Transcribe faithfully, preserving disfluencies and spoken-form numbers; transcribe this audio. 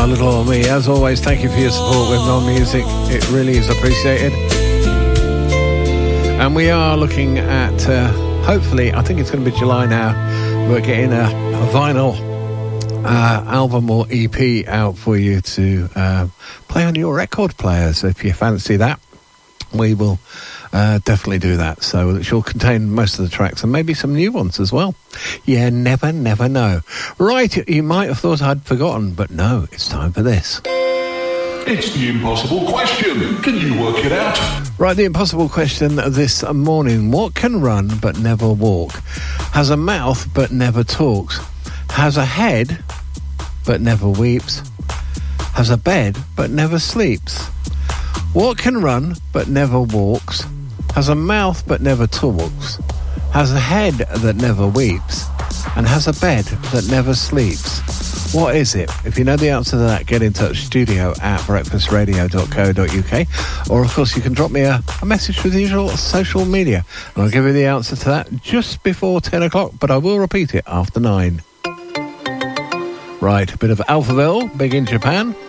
Ah, little old me. As always, thank you for your support with non-music. It really is appreciated. And we are looking at, uh, hopefully, I think it's going to be July now, we're getting a, a vinyl uh, album or E P out for you to uh, play on your record player. So if you fancy that, we will uh, definitely do that. So it will contain most of the tracks and maybe some new ones as well. Yeah, never, never know. Right, you might have thought I'd forgotten, but no, it's time for this. It's the impossible question. Can you work it out? Right, the impossible question this morning. What can run but never walk? Has a mouth but never talks? Has a head but never weeps? Has a bed but never sleeps? What can run but never walks? Has a mouth but never talks? Has a head that never weeps? And has a bed that never sleeps? What is it? If you know the answer to that, get in touch, studio at breakfast radio dot co dot uk. Or, of course, you can drop me a, a message through the usual social media. And I'll give you the answer to that just before ten o'clock, but I will repeat it after nine. Right, a bit of Alphaville, big in Japan.